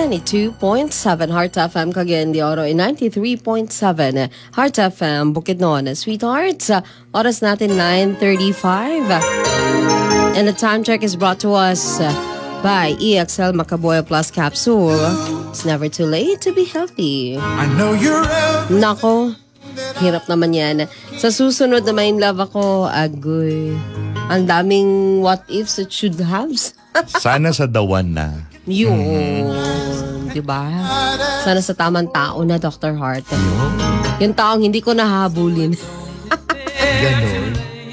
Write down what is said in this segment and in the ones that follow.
92.7 Heart FM Cagayan de Oro, 93.7 Heart FM Bukidnon. Sweethearts, oras natin 9:35. And the time check is brought to us by EXL Macaboya Plus Capsule. It's never too late to be healthy. I know you're out. Nako, hirap naman yan. Sa susunod na may in love ako, agoy. Ang daming what ifs it should haves. Sana sa dawan na. Yun. Diba? Sana sa tamang tao na, Dr. Hart. Yung taong hindi ko nahabulin. Ganon.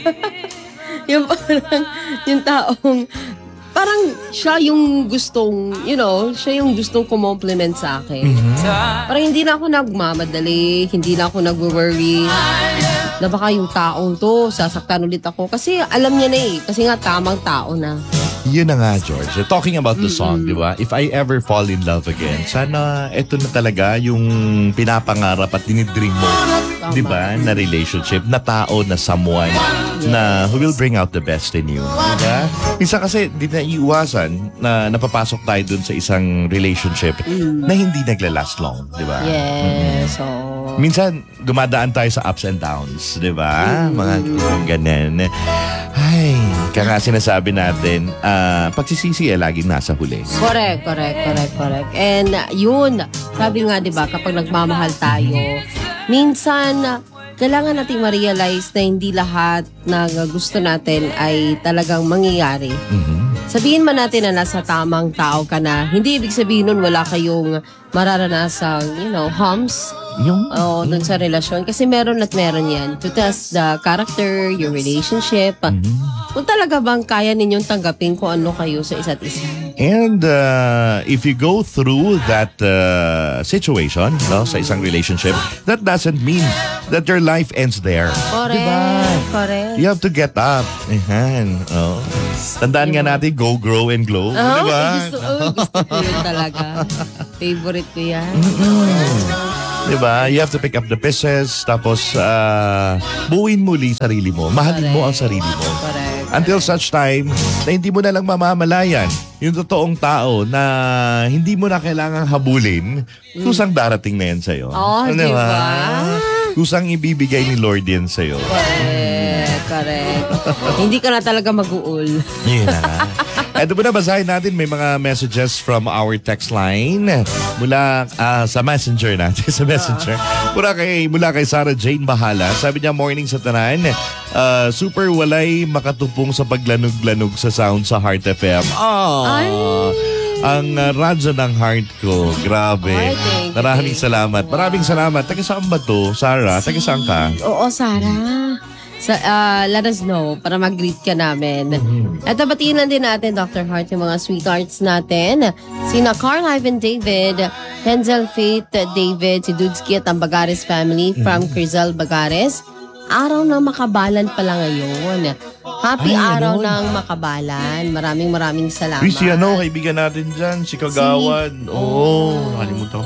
yung taong parang siya yung gustong, siya yung gustong kumompliment sa akin. Parang hindi na ako nagmamadali, hindi na ako nag-worry na baka yung taong to, sasaktan ulit ako. Kasi alam niya na kasi nga tamang tao na. Yun na nga, George. Talking about the song, di ba? If I ever fall in love again, sana ito na talaga yung pinapangarap at dinidream mo. Di ba? Na relationship, na tao, na someone na who will bring out the best in you. Di ba? Minsan kasi, di na iiwasan na napapasok tayo dun sa isang relationship na hindi naglalast long. Di ba? Yes. So, minsan, dumadaan tayo sa ups and downs. Di ba? Mga ganun. Ay, kaya sinasabi natin, pagsisisi laging nasa huli. Correct. And yun, sabi nga, di ba, kapag nagmamahal tayo, minsan, kailangan nating ma-realize na hindi lahat ng gusto natin ay talagang mangyayari. Sabihin man natin na nasa tamang tao ka na, hindi ibig sabihin nun wala kayong mararanasang, humps dun sa relasyon. Kasi meron at meron yan. To test the character, your relationship. Kung talaga bang kaya ninyong tanggapin kung ano kayo sa isa't isa. And if you go through that situation sa isang relationship, that doesn't mean that your life ends there. Correct. Diba? Correct. You have to get up. Tandaan nga natin, go, grow, and glow. Diba? Gusto ko yun talaga. Favorite ko yan. Diba? You have to pick up the pieces, tapos buuin muli sarili mo. Mahalin mo ang sarili mo. Correct. Until such time na hindi mo na lang mamamalayan yung totoong tao na hindi mo na kailangang habulin, kusang darating na yan sa'yo. Oh, diba? Kusang ibibigay ni Lord yan sa'yo. Correct. Hindi ka na talaga mag-uul. Yun na. Ito muna, basahin natin. May mga messages from our text line mula sa messenger natin. Sa messenger. Mula kay Sarah Jane Bahala. Sabi niya, morning sa tanan. Super walay makatupong sa paglanog-lanog sa sound sa Heart FM. Ang radyo ng heart ko. Grabe. Maraming salamat. Maraming salamat. Taga saan ba to, Sarah? Taga saan ka? Oo, Sarah. Let us know para mag-greet ka namin. At batiin lang din natin, Dr. Hart, yung mga sweethearts natin. Sina Carl, Ivan, David, Henzel, Faith, David, si Dudski at ang Bagares family from Crizel, Bagares. Araw ng Makabalan pala ngayon. Happy araw ng Makabalan. Maraming salamat. Si kaibigan natin dyan, si Kagawad. Kalimutan ko.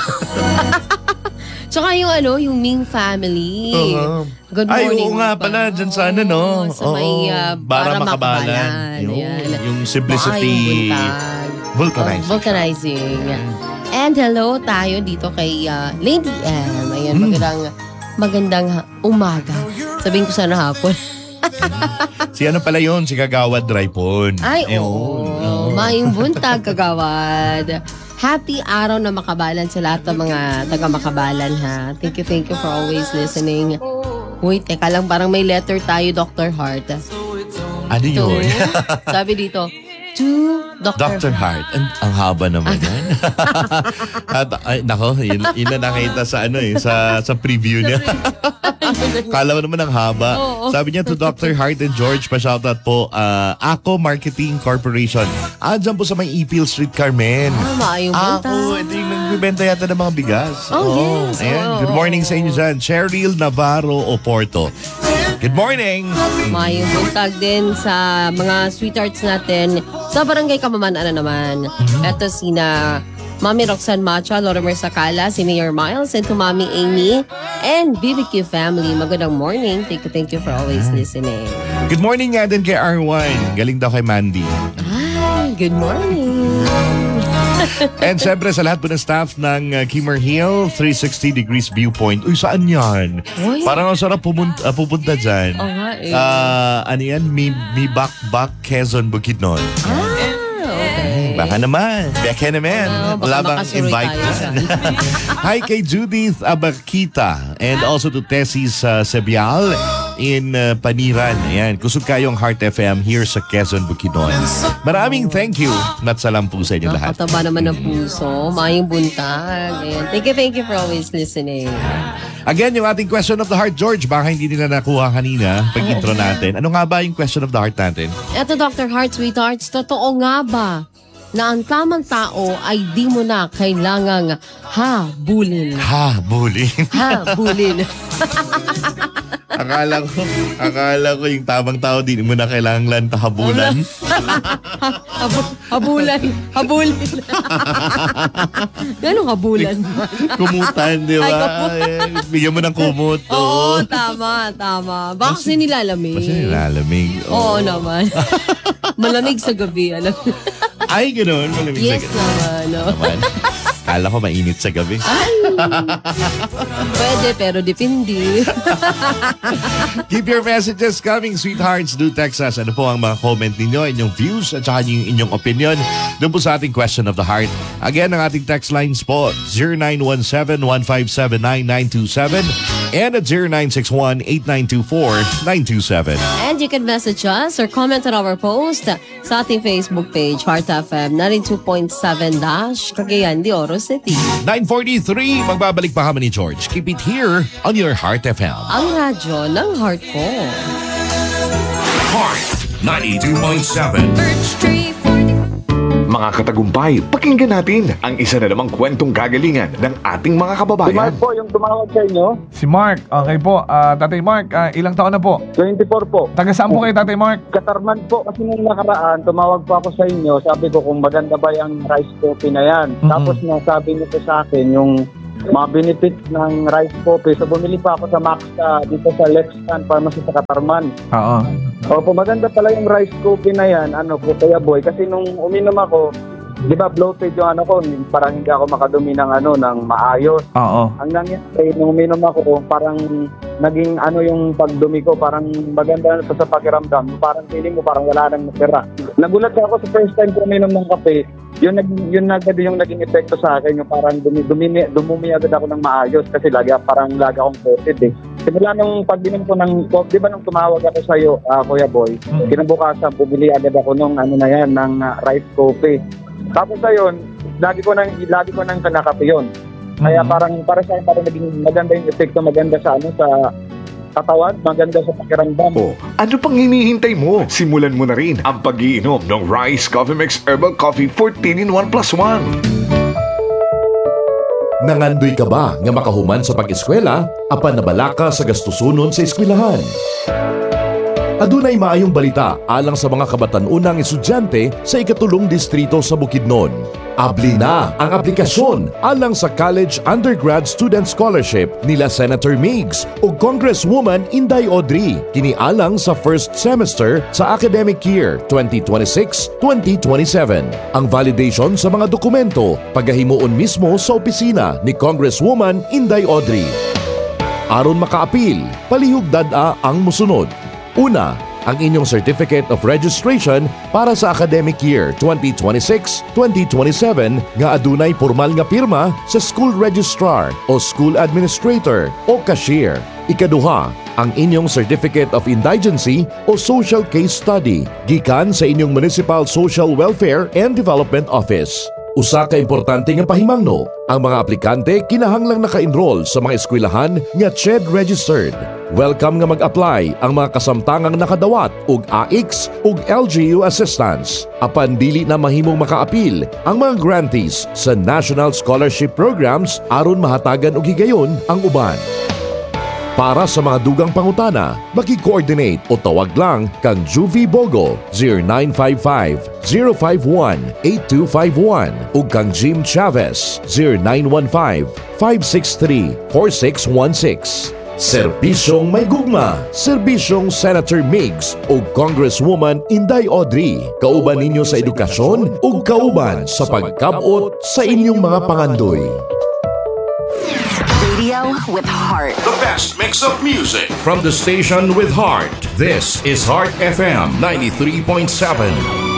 Tsaka yung Ming family. Good morning. Ay, oo nga pala, dyan sa sa may Bara Makabalan. Yung Simplicity Vulcanizing. And hello tayo dito kay Lady M. Ayan, magandang umaga. Sabihin ko sana hapon. Si pala yun, si Kagawad Raipon. Ay, Maayong buntag, Kagawad. Happy araw na Makabalan sa lahat ng mga taga-Makabalan, ha. Thank you for always listening. Wait, teka lang, parang may letter tayo, Dr. Hart. Ano yun? Sabi dito, to Dr. Hart. Ang haba naman yan. Nako, yun na nakita sa preview niya. Kala mo naman ang haba. Sabi niya to Dr. Hart and George, pa-shoutout po. Ako Marketing Corporation. Dyan po sa may Ipil Street, Carmen. Maayong buntag. Ito yung nagbibenta yata ng mga bigas. Yes. Ayan. Good morning sa inyo dyan. Cheryl Navarro Oporto. Good morning! Maayong buntag din sa mga sweethearts natin sa Barangay Kamaman, naman. Ito sina Mami Roxanne Macha, Lorimer Sakala, si Mayor Miles, and to Mami Amy, and BBQ family. Magandang morning. Thank you for always listening. Good morning nga din kay R1. Galing daw kay Mandy. Hi, good morning. And syempre sa lahat po ng staff ng Kimmer Hill 360 Degrees Viewpoint. Uy, saan yan? Uy. Parang ang sarap pupunta dyan. Oo nga eh. Ano yan? Mi Bakbak Quezon Bukidnon. Okay. Baka naman. Baka naman. Baka Wala bang makasuroy invite tayo dyan? Hi kay Judith Abakita and also to Tessie Sebial in Paniran. Ayan, kusog kayong Heart FM here sa Quezon, Bukidnon. Maraming thank you. Matsalam po sa inyo lahat. Nakataba naman ng puso. Maying buntag. Ayan. Thank you for always listening. Again, yung ating question of the heart, George, baka hindi nila nakuha kanina pag-intro natin. Ano nga ba yung question of the heart natin? Eto, Dr. Heart, Sweethearts, totoo nga ba na ang tamang tao ay di mo na kailangang habulin? Habulin. Habulin. akala ko yung tamang tao, di mo na kailangan lang habulan. Habulin. Ganong habulan? Kumutan, di ba? Bigyan mo ng kumot. Oo, tama. Baka kasi nilalamig. Kasi nilalamig. Oo naman. Malamig sa gabi, alam. Ay, ganoon. Malamig Yes sa gabi. naman. Kala ko mainit sa gabi. Ay, pwede, pero depende. Keep your messages coming, sweethearts. Do text us. Ano po ang mga comment ninyo, inyong views, at saka yung inyong opinion doon po sa ating question of the heart. Again, ang ating text lines po, 0917-157-9927 and at 0961-8924-927. And you can message us or comment on our post sa ating Facebook page, Heart FM 92.7 Cagayan de Oro City. 9:43, magbabalik pa kami ni George. Keep it here on your Heart FM. Ang radyo ng heart ko. Heart 92.7. Mga katagumpay, pakinggan natin ang isa na namang kwentong gagalingan ng ating mga Si kababayan. Mark po, yung tumawag sa inyo, Si Mark, okay po. Tatay Mark, ilang taon na po? 24 po. Taga saan po kayo, Tatay Mark? Katarman po kasi nung nakaraan, tumawag po ako sa inyo. Sabi ko kung maganda ba yung rice coffee na yan. Tapos nasabi niyo po sa akin yung mga benefits ng rice coffee. So bumili pa ako sa Maxta dito sa Lexan Pharmacy sa Katarman. Oo. Opo, maganda pala yung rice coffee na yan, po, Kuya Boy. Kasi nung uminom ako, di ba bloated yung ko, parang hindi ako makadumi ng ng maayos. Oo. Ang nangyari, nung uminom ako, parang naging yung pagdumi ko, parang maganda sa pakiramdam. Parang feeling mo, parang wala nang natira. Nagulat ako sa first time ko uminom ng kape. Yun agad yung naging epekto sa akin, yung parang dumumi agad ako ng maayos kasi parang lagi akong coated eh. Simula nung pag-inom ko ng coffee, di ba nung tumawag ako sa iyo, Kuya Boy, kinabukasan, bumili agad ako ng ng rice coffee. Tapos ayun, lagi ko nang kanakape yun. Kaya para sa akin, parang naging maganda yung epekto, maganda sa sa katawan, maganda sa pakiramdam. O, ano pang hinihintay mo? Simulan mo na rin ang pag-iinom ng Rice Coffee Mix Herbal Coffee 14-in-1+1. Nangandoy ka ba nga makahuman sa pag-eskwela apan nabala ka sa gastusunon sa eskwelahan? Adunay maayong balita alang sa mga kabatan-unang estudyante sa ikatulong distrito sa Bukidnon. Abli na ang aplikasyon alang sa College Undergrad Student Scholarship nila Senator Migs o Congresswoman Inday Audrey kini alang sa first semester sa academic year 2026-2027. Ang validation sa mga dokumento paghahimuon mismo sa opisina ni Congresswoman Inday Audrey. Aron makaapil, palihog dad-a ang musunod. Una, ang inyong Certificate of Registration para sa academic year 2026-2027 nga adunay formal nga pirma sa school registrar o school administrator o cashier. Ikaduha, ang inyong Certificate of Indigency o Social Case Study gikan sa inyong Municipal Social Welfare and Development Office. Usa ka importante nga pahimangno, ang mga aplikante kinahanglang naka-enroll sa mga eskwelahan nga CHED registered. Welcome nga mag-apply ang mga kasamtangang nakadawat ug AIX ug LGU assistance. Apan dili na mahimong makaapil ang mga grantees sa National Scholarship Programs aron mahatagan og higayon ang uban. Para sa mga dugang pangutana, maki-coordinate o tawag lang kang Juvie Bogo 0955-051-8251 ug kang Jim Chavez 0915-563-4616. Serbisyong may gugma, serbisyong Senator Migs o Congresswoman Inday Audrey. Kauban ninyo sa edukasyon o kauban sa pagkabot sa inyong mga pangandoy. Radio with heart. The best mix of music from the station with heart. This is Heart FM 93.7.